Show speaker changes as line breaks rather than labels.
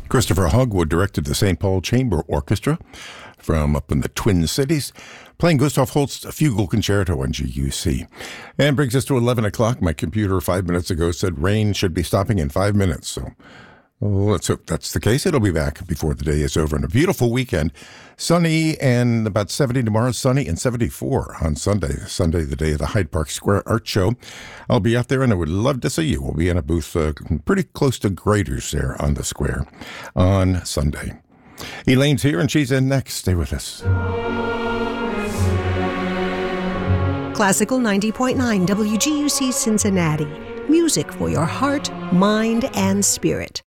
Christopher Hogwood directed the St. Paul Chamber Orchestra from up in the Twin Cities, playing Gustav Holst's Fugal Concerto on GUC. And brings us to 11 o'clock. My computer 5 minutes ago said rain should be stopping in 5 minutes, so let's hope that's the case. It'll be back before the day is over. And a beautiful weekend. Sunny and about 70 tomorrow, sunny and 74 on Sunday. Sunday, the day of the Hyde Park Square Art Show. I'll be out there and I would love to see you. We'll be in a booth pretty close to Graders there on the square on Sunday. Elaine's here and she's in next. Stay with us.
Classical 90.9 WGUC Cincinnati. Music for your heart, mind, and spirit.